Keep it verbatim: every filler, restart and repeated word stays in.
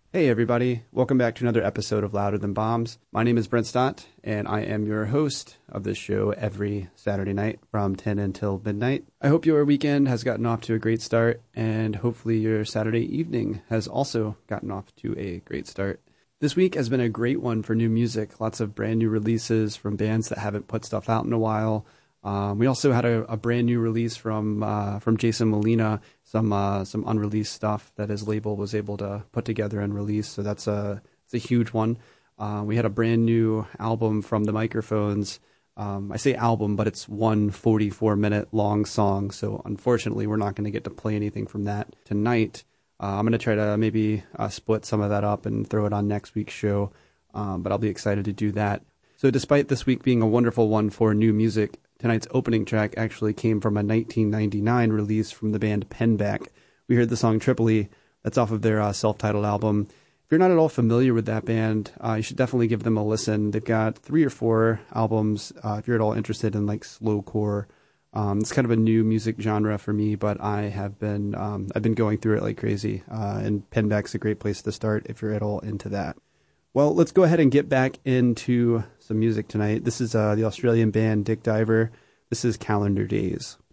Hey everybody, welcome back to another episode of Louder Than Bombs. My name is Brent Stott, and I am your host of this show every Saturday night from ten until midnight. I hope your weekend has gotten off to a great start, and hopefully your Saturday evening has also gotten off to a great start. This week has been a great one for new music, lots of brand new releases from bands that haven't put stuff out in a while. Um, we also had a, a brand new release from uh, from Jason Molina, some uh, some unreleased stuff that his label was able to put together and release. So that's a it's a huge one. Uh, we had a brand new album from the Microphones. Um, I say album, but it's one forty-four minute long song. So unfortunately, we're not going to get to play anything from that tonight. Uh, I'm going to try to maybe uh, split some of that up and throw it on next week's show. Um, but I'll be excited to do that. So despite this week being a wonderful one for new music, tonight's opening track actually came from a nineteen ninety-nine release from the band Penback. We heard the song Tripoli. That's off of their uh, self-titled album. If you're not at all familiar with that band, uh, you should definitely give them a listen. They've got three or four albums. Uh, if you're at all interested in like slowcore, um, it's kind of a new music genre for me, but I have been um, I've been going through it like crazy. Uh, and Penback's a great place to start if you're at all into that. Well, let's go ahead and get back into some music tonight. This is uh, the Australian band Dick Diver. This is Calendar Days.